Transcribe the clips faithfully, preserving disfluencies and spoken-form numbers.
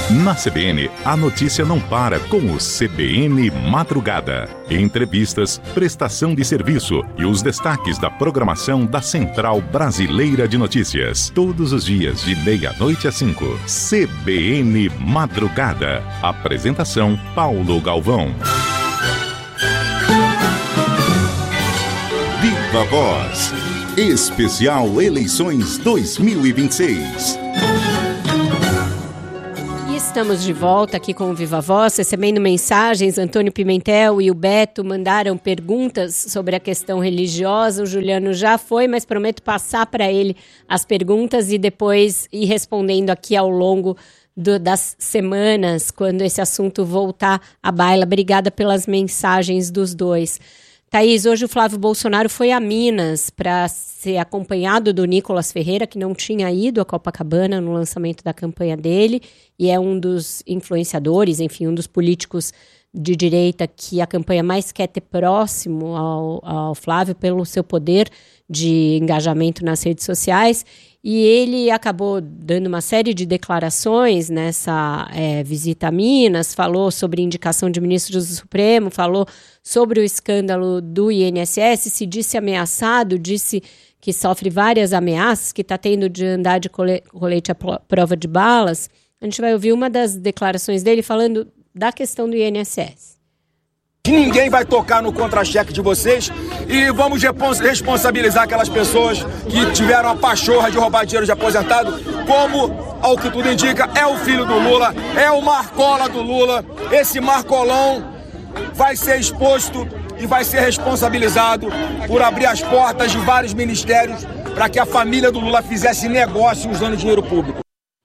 Na C B N, a notícia não para com o C B N Madrugada. Entrevistas, prestação de serviço e os destaques da programação da Central Brasileira de Notícias. Todos os dias, de meia-noite às cinco. C B N Madrugada. Apresentação, Paulo Galvão. Viva Voz. Especial Eleições dois mil e vinte e seis. Estamos de volta aqui com o Viva Voz, recebendo mensagens. Antônio Pimentel e o Beto mandaram perguntas sobre a questão religiosa. O Juliano já foi, mas prometo passar para ele as perguntas e depois ir respondendo aqui ao longo do, das semanas, quando esse assunto voltar à baila. Obrigada pelas mensagens dos dois. Thaís, hoje o Flávio Bolsonaro foi a Minas para ser acompanhado do Nicolas Ferreira, que não tinha ido a Copacabana no lançamento da campanha dele, e é um dos influenciadores, enfim, um dos políticos de direita que a campanha mais quer ter próximo ao, ao Flávio pelo seu poder de engajamento nas redes sociais. E ele acabou dando uma série de declarações nessa é, visita a Minas, falou sobre indicação de ministros do Supremo, falou sobre o escândalo do I N S S, se disse ameaçado, disse que sofre várias ameaças, que está tendo de andar de colete à prova de balas. A gente vai ouvir uma das declarações dele falando da questão do I N S S. Ninguém vai tocar no contra-cheque de vocês e vamos responsabilizar aquelas pessoas que tiveram a pachorra de roubar dinheiro de aposentado, como, ao que tudo indica, é o filho do Lula, é o Marcola do Lula. Esse Marcolão vai ser exposto e vai ser responsabilizado por abrir as portas de vários ministérios para que a família do Lula fizesse negócio usando dinheiro público.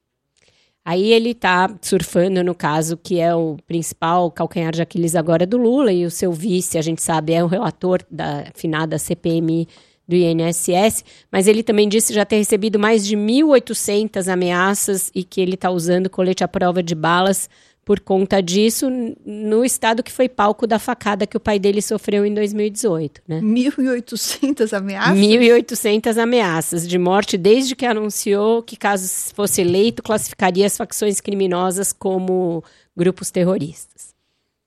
Aí ele está surfando no caso que é o principal calcanhar de Aquiles agora do Lula, e o seu vice, a gente sabe, é o relator da finada C P M I do I N S S, mas ele também disse já ter recebido mais de mil e oitocentas ameaças e que ele está usando colete à prova de balas por conta disso, no estado que foi palco da facada que o pai dele sofreu em dois mil e dezoito, né? mil e oitocentas ameaças? mil e oitocentas ameaças de morte, desde que anunciou que, caso fosse eleito, classificaria as facções criminosas como grupos terroristas.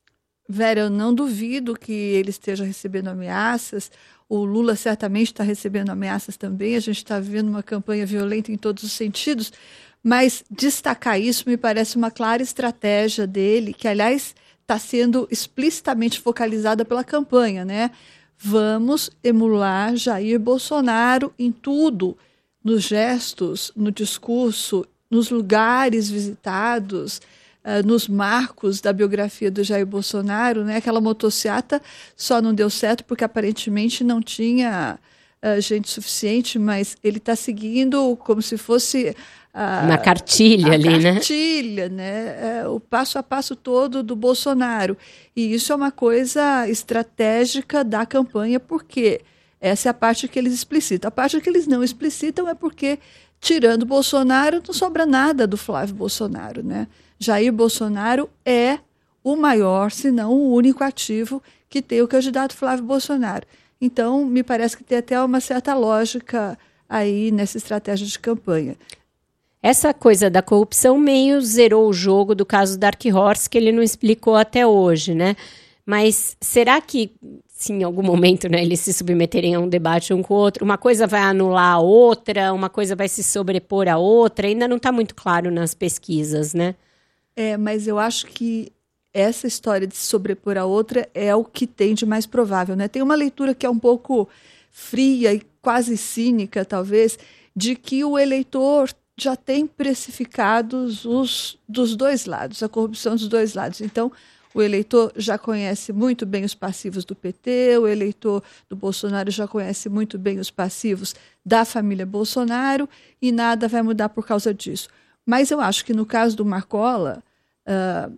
Vera, eu não duvido que ele esteja recebendo ameaças. O Lula certamente está recebendo ameaças também. A gente está vivendo uma campanha violenta em todos os sentidos. Mas destacar isso me parece uma clara estratégia dele, que, aliás, está sendo explicitamente focalizada pela campanha, né? Vamos emular Jair Bolsonaro em tudo, nos gestos, no discurso, nos lugares visitados, uh, nos marcos da biografia do Jair Bolsonaro, né? Aquela motociata só não deu certo porque aparentemente não tinha uh, gente suficiente, mas ele está seguindo como se fosse... Uma cartilha ali, cartilha, né? Cartilha, né? É, o passo a passo todo do Bolsonaro. E isso é uma coisa estratégica da campanha, porque essa é a parte que eles explicitam. A parte que eles não explicitam é porque, tirando Bolsonaro, não sobra nada do Flávio Bolsonaro, né? Jair Bolsonaro é o maior, se não o único ativo que tem o candidato Flávio Bolsonaro. Então, me parece que tem até uma certa lógica aí nessa estratégia de campanha. Essa coisa da corrupção meio zerou o jogo do caso Dark Horse, que ele não explicou até hoje, né? Mas será que, se em algum momento, né, eles se submeterem a um debate um com o outro, uma coisa vai anular a outra, uma coisa vai se sobrepor à outra? Ainda não está muito claro nas pesquisas, né? É, mas eu acho que essa história de se sobrepor a outra é o que tem de mais provável, né? Tem uma leitura que é um pouco fria e quase cínica, talvez, de que o eleitor já tem precificados os dos dois lados, a corrupção dos dois lados. Então, o eleitor já conhece muito bem os passivos do P T, o eleitor do Bolsonaro já conhece muito bem os passivos da família Bolsonaro, e nada vai mudar por causa disso. Mas eu acho que no caso do Marcola, uh,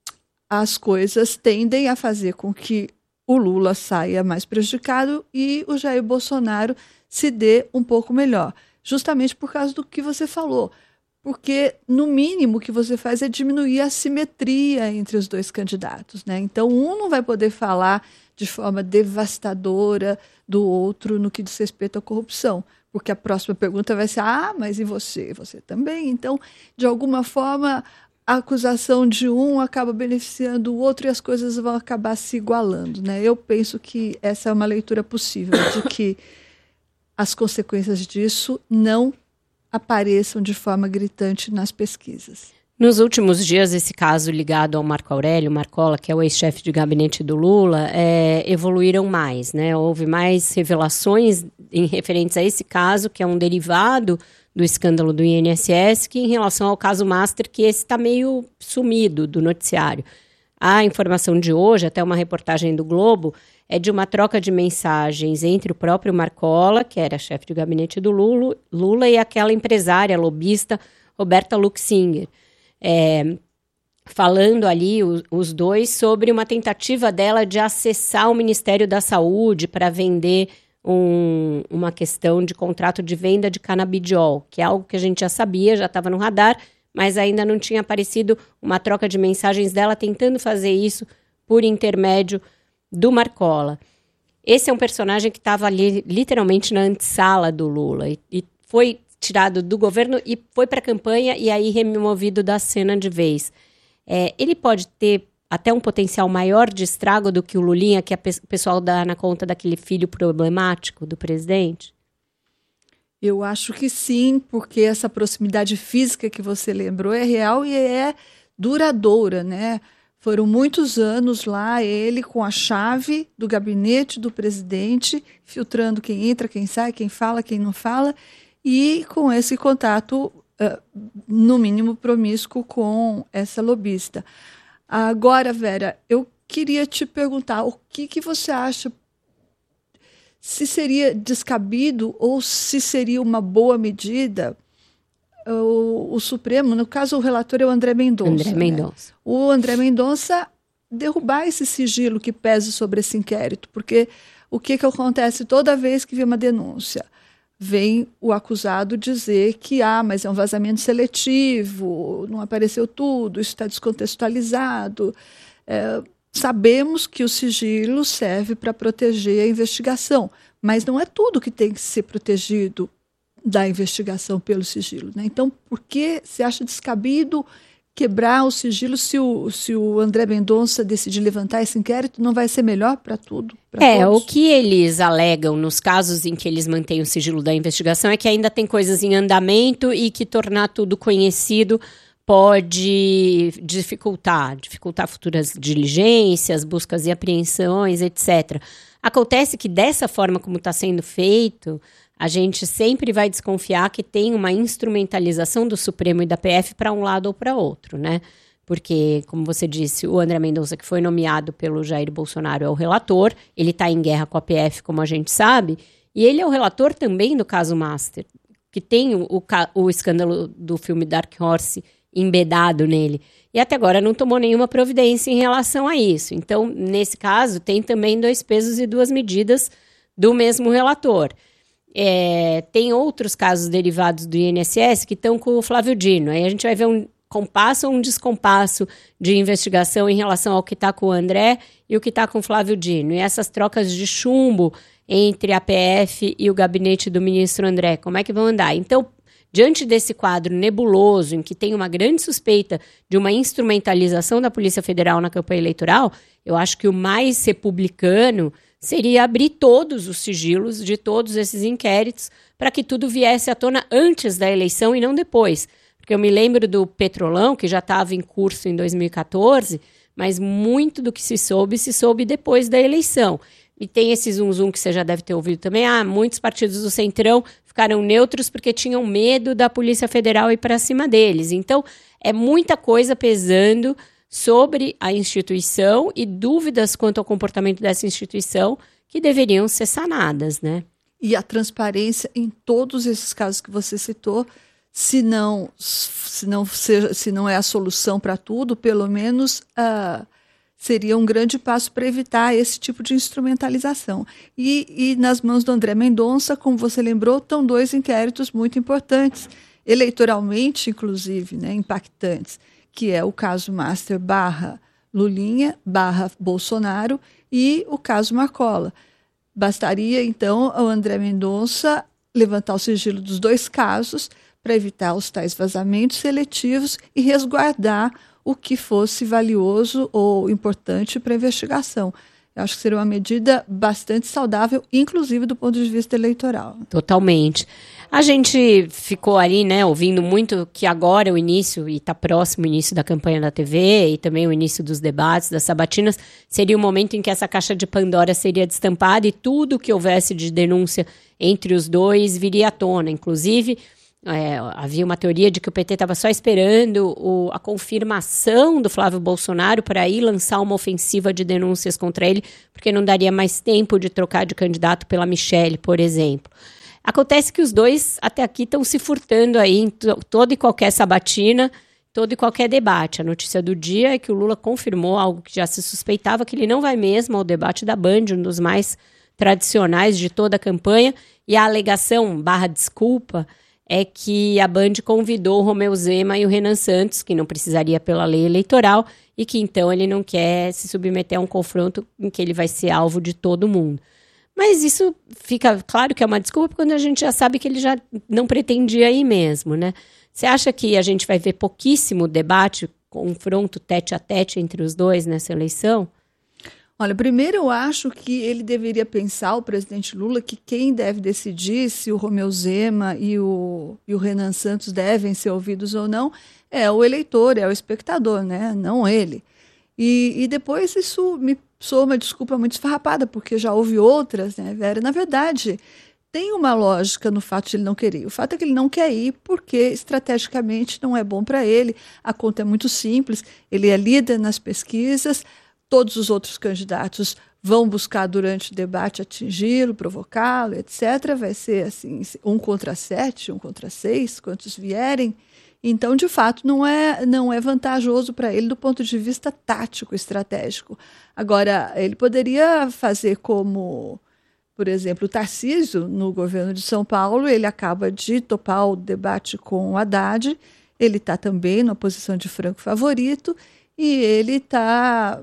as coisas tendem a fazer com que o Lula saia mais prejudicado e o Jair Bolsonaro se dê um pouco melhor. Justamente por causa do que você falou. Porque, no mínimo, o que você faz é diminuir a simetria entre os dois candidatos, né? Então, um não vai poder falar de forma devastadora do outro no que diz respeito à corrupção. Porque a próxima pergunta vai ser, ah, mas e você? Você também? Então, de alguma forma, a acusação de um acaba beneficiando o outro e as coisas vão acabar se igualando, né? Eu penso que essa é uma leitura possível, de que as consequências disso não apareçam de forma gritante nas pesquisas. Nos últimos dias, esse caso ligado ao Marco Aurélio Marcola, que é o ex-chefe de gabinete do Lula, é, evoluíram mais, né? Houve mais revelações em referentes a esse caso, que é um derivado do escândalo do I N S S, que em relação ao caso Master, que esse está meio sumido do noticiário. A informação de hoje, até uma reportagem do Globo, é de uma troca de mensagens entre o próprio Marcola, que era chefe de gabinete do Lula, Lula e aquela empresária lobista Roberta Luxinger, é, falando ali os, os dois sobre uma tentativa dela de acessar o Ministério da Saúde para vender Um, uma questão de contrato de venda de canabidiol, que é algo que a gente já sabia, já estava no radar, mas ainda não tinha aparecido uma troca de mensagens dela tentando fazer isso por intermédio do Marcola. Esse é um personagem que estava ali literalmente na antessala do Lula e, e foi tirado do governo e foi para a campanha e aí removido da cena de vez. É, ele pode ter até um potencial maior de estrago do que o Lulinha, que o pessoal dá na conta daquele filho problemático do presidente? Eu acho que sim, porque essa proximidade física que você lembrou é real e é duradoura, né? Foram muitos anos lá, ele com a chave do gabinete do presidente, filtrando quem entra, quem sai, quem fala, quem não fala, e com esse contato, uh, no mínimo promíscuo, com essa lobista. Agora, Vera, eu queria te perguntar o que, que você acha, se seria descabido ou se seria uma boa medida o, o Supremo, no caso o relator é o André Mendonça. André Mendonça. Né? O André Mendonça derrubar esse sigilo que pesa sobre esse inquérito, porque o que, que acontece toda vez que vem uma denúncia? Vem o acusado dizer que, ah, mas é um vazamento seletivo, não apareceu tudo, isso está descontextualizado. É, sabemos que o sigilo serve para proteger a investigação, mas não é tudo que tem que ser protegido da investigação pelo sigilo, né? Então, por que você acha descabido quebrar o sigilo se o, se o André Mendonça decidir levantar esse inquérito? Não vai ser melhor para tudo? É, todos? O que eles alegam nos casos em que eles mantêm o sigilo da investigação é que ainda tem coisas em andamento e que tornar tudo conhecido pode dificultar, dificultar futuras diligências, buscas e apreensões, etcétera. Acontece que dessa forma como está sendo feito, a gente sempre vai desconfiar que tem uma instrumentalização do Supremo e da P F para um lado ou para outro, né? Porque, como você disse, o André Mendonça, que foi nomeado pelo Jair Bolsonaro, é o relator, ele está em guerra com a P F, como a gente sabe, e ele é o relator também do caso Master, que tem o, o, o escândalo do filme Dark Horse embedado nele. E até agora não tomou nenhuma providência em relação a isso. Então, nesse caso, tem também dois pesos e duas medidas do mesmo relator. É, tem outros casos derivados do I N S S que estão com o Flávio Dino. Aí a gente vai ver um compasso ou um descompasso de investigação em relação ao que está com o André e o que está com o Flávio Dino. E essas trocas de chumbo entre a P F e o gabinete do ministro André, como é que vão andar? Então, diante desse quadro nebuloso, em que tem uma grande suspeita de uma instrumentalização da Polícia Federal na campanha eleitoral, eu acho que o mais republicano seria abrir todos os sigilos de todos esses inquéritos para que tudo viesse à tona antes da eleição e não depois. Porque eu me lembro do Petrolão, que já estava em curso em dois mil e quatorze, mas muito do que se soube, se soube depois da eleição. E tem esse zum zum que você já deve ter ouvido também. Ah, muitos partidos do Centrão ficaram neutros porque tinham medo da Polícia Federal ir para cima deles. Então, é muita coisa pesando sobre a instituição e dúvidas quanto ao comportamento dessa instituição que deveriam ser sanadas, né? E a transparência em todos esses casos que você citou, se não, se não, seja, se não é a solução para tudo, pelo menos uh, seria um grande passo para evitar esse tipo de instrumentalização. E, e nas mãos do André Mendonça, como você lembrou, estão dois inquéritos muito importantes, eleitoralmente, inclusive, né, impactantes, que é o caso Master barra Lulinha, barra Bolsonaro e o caso Marcola. Bastaria, então, ao André Mendonça levantar o sigilo dos dois casos para evitar os tais vazamentos seletivos e resguardar o que fosse valioso ou importante para a investigação. Eu acho que seria uma medida bastante saudável, inclusive do ponto de vista eleitoral. Totalmente. A gente ficou ali, né, ouvindo muito que agora o início, e está próximo o início da campanha da T V, e também o início dos debates, das sabatinas, seria o momento em que essa caixa de Pandora seria destampada e tudo que houvesse de denúncia entre os dois viria à tona. Inclusive, é, havia uma teoria de que o P T estava só esperando o, a confirmação do Flávio Bolsonaro para ir lançar uma ofensiva de denúncias contra ele, porque não daria mais tempo de trocar de candidato pela Michelle, por exemplo. Acontece que os dois até aqui estão se furtando aí em to- toda e qualquer sabatina, todo e qualquer debate. A notícia do dia é que o Lula confirmou algo que já se suspeitava, que ele não vai mesmo ao debate da Band, um dos mais tradicionais de toda a campanha, e a alegação barra desculpa é que a Band convidou o Romeu Zema e o Renan Santos, que não precisaria pela lei eleitoral, e que então ele não quer se submeter a um confronto em que ele vai ser alvo de todo mundo. Mas isso fica claro que é uma desculpa quando a gente já sabe que ele já não pretendia ir mesmo, né? Você acha que a gente vai ver pouquíssimo debate, confronto tete a tete entre os dois nessa eleição? Olha, primeiro eu acho que ele deveria pensar, o presidente Lula, que quem deve decidir se o Romeu Zema e o, e o Renan Santos devem ser ouvidos ou não é o eleitor, é o espectador, né? Não ele. E, e depois isso me soa uma desculpa muito esfarrapada, porque já houve outras, né, Vera? Na verdade, tem uma lógica no fato de ele não querer ir. O fato é que ele não quer ir porque estrategicamente não é bom para ele. A conta é muito simples, ele é líder nas pesquisas, todos os outros candidatos vão buscar durante o debate atingi-lo, provocá-lo, etcétera. Vai ser assim, um contra sete, um contra seis, quantos vierem. Então, de fato, não é, não é vantajoso para ele do ponto de vista tático, estratégico. Agora, ele poderia fazer como, por exemplo, o Tarcísio, no governo de São Paulo, ele acaba de topar o debate com o Haddad, ele está também na posição de franco favorito, e ele está...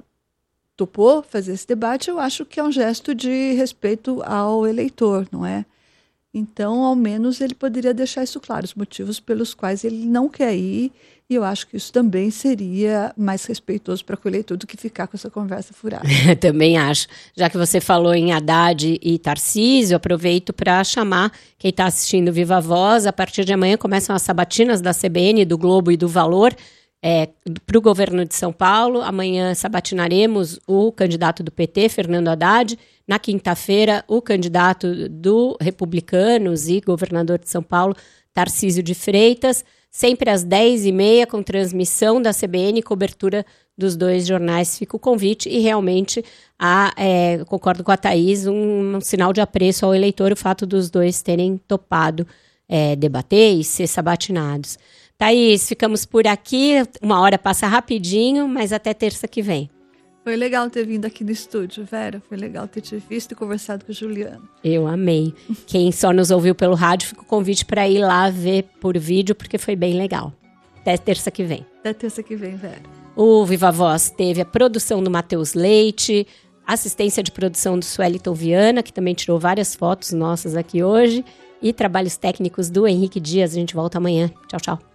topou fazer esse debate. Eu acho que é um gesto de respeito ao eleitor, não é? Então, ao menos, ele poderia deixar isso claro, os motivos pelos quais ele não quer ir, e eu acho que isso também seria mais respeitoso para o eleitor do que ficar com essa conversa furada. Também acho. Já que você falou em Haddad e Tarcísio, aproveito para chamar quem está assistindo Viva Voz. A partir de amanhã começam as sabatinas da C B N, do Globo e do Valor, É, para o governo de São Paulo. Amanhã sabatinaremos o candidato do P T, Fernando Haddad. Na quinta-feira, o candidato do Republicanos e governador de São Paulo, Tarcísio de Freitas. Sempre às dez e meia, com transmissão da C B N e cobertura dos dois jornais. Fica o convite e realmente, há, é, concordo com a Thaís, um, um sinal de apreço ao eleitor o fato dos dois terem topado é, debater e ser sabatinados. Thaís, ficamos por aqui. Uma hora passa rapidinho, mas até terça que vem. Foi legal ter vindo aqui no estúdio, Vera. Foi legal ter te visto e conversado com o Juliano. Eu amei. Quem só nos ouviu pelo rádio, fica o convite para ir lá ver por vídeo, porque foi bem legal. Até terça que vem. Até terça que vem, Vera. O Viva Voz teve a produção do Matheus Leite, assistência de produção do Sueliton Viana, que também tirou várias fotos nossas aqui hoje, e trabalhos técnicos do Henrique Dias. A gente volta amanhã. Tchau, tchau.